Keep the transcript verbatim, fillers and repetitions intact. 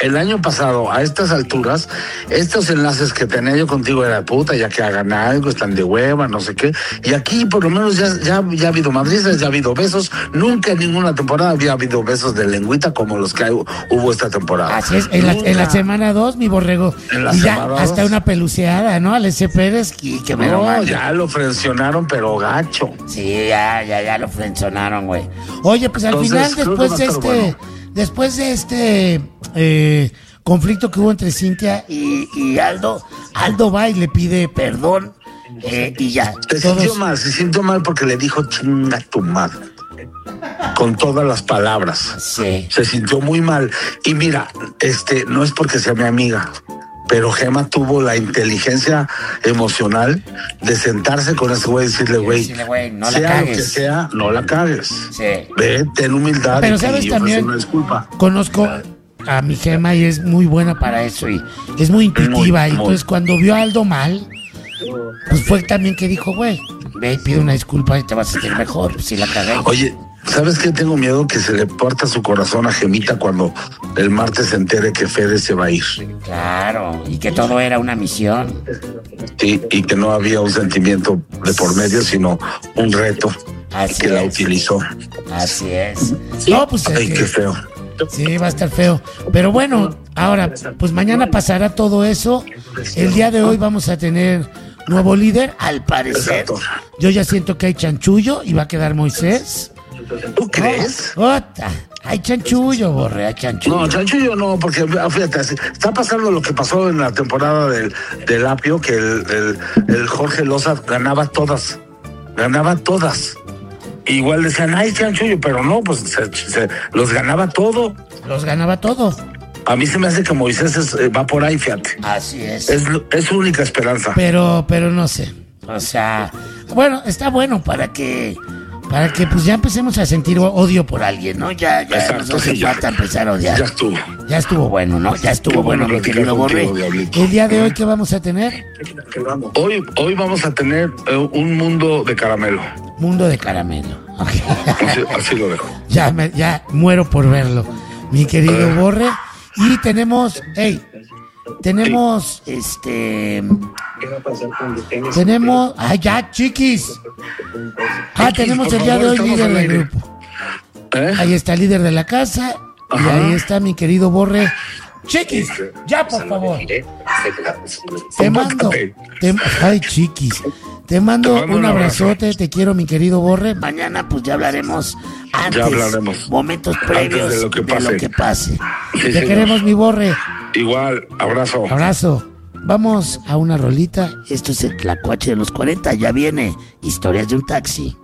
el año pasado, a estas alturas, estos enlaces que tenía yo contigo era puta, ya que hagan algo, están de hueva, no sé qué. Y aquí por lo menos ya, ya, ya ha habido madrizas, ya ha habido besos. Nunca en ninguna temporada había habido besos de lengüita como los que hay, hubo esta temporada. Así es, en la, en la semana dos, mi borrego. En la y ya semana hasta dos. una peluceada, ¿no? Al ese Pérez, y que me lo No, mande. ya lo frencionaron, pero gacho. Sí, ya, ya, ya lo frenzonaron, güey. Oye, pues al Entonces, final, creo que después va a de estar este, bueno. después de este eh, conflicto que hubo entre Cintia y, y Aldo, Aldo va y le pide perdón eh, y ya. Se todos- sintió mal, se sintió mal porque le dijo chinga tu madre. Con todas las palabras. Sí. Se sintió muy mal. Y mira, este, no es porque sea mi amiga, pero Gema tuvo la inteligencia emocional de sentarse con ese güey y decirle, güey, Decirle, güey, no la sea lo cagues. que sea, no la cagues. Sí. Ve, ten humildad. Pero y sabes ofrece también, una disculpa. conozco a mi Gema y es muy buena para eso y es muy intuitiva. Muy, y muy. entonces cuando vio a Aldo mal, pues fue también que dijo, güey, ve y pide una disculpa y te vas a sentir mejor, pues, si la cagué. Oye, ¿sabes qué? Tengo miedo que se le parta su corazón a Gemita cuando el martes se entere que Fede se va a ir. Claro, y que todo era una misión. Sí, y que no había un sentimiento de por medio, sino un reto Así que la es. utilizó. Así es. No, pues es Ay, que- qué feo. sí, va a estar feo. Pero bueno, ahora, pues mañana pasará todo eso. El día de hoy vamos a tener nuevo líder, al parecer. Exacto. Yo ya siento que hay chanchullo y va a quedar Moisés. ¿Tú crees? Ota, hay chanchullo, borre, hay chanchullo. No, Chanchullo no, porque fíjate, así, está pasando lo que pasó en la temporada del, del Apio, que el, el, el Jorge Loza ganaba todas, ganaba todas. Igual decían, ay, Chanchullo, pero no, pues se, se- los ganaba todo. Los ganaba todo. A mí se me hace que Moisés es- eh, va por ahí, fíjate. Así es. Es, es su única esperanza. Pero, pero no sé. O sea, bueno, está bueno para que, para que pues ya empecemos a sentir odio por alguien, ¿no? Ya, ya Exacto, nos hace sí, ya. falta empezar a odiar. Ya estuvo. Ya estuvo bueno, ¿no? Ya estuvo Qué bueno, bueno mi platicar querido Borre. contigo, Diablito. El día de hoy, ¿qué vamos a tener? Hoy, hoy vamos a tener eh, un mundo de caramelo. Mundo de caramelo. Ok. Así, así lo dejo. ya, me, ya muero por verlo, mi querido Eh. Borre. Y tenemos, hey, tenemos, este, tenemos, ah, ya, chiquis. Ah, Chiquis, tenemos por el día de favor, hoy estamos líder al del aire. grupo. ¿Eh? Ahí está el líder de la casa. Y Ajá. ahí está mi querido Borre. Chiquis, ya por favor. Te mando. te- ay, chiquis. Te mando, Te mando un un abrazo. abrazote, te quiero, mi querido Borre. Mañana, pues ya hablaremos antes. Ya hablaremos. Momentos Antes previos de lo que pase. pase. Sí, te señor. queremos, mi Borre. Igual, abrazo. Abrazo. Vamos a una rolita. Esto es el Tlacuache de los cuarenta. Ya viene. Historias de un taxi.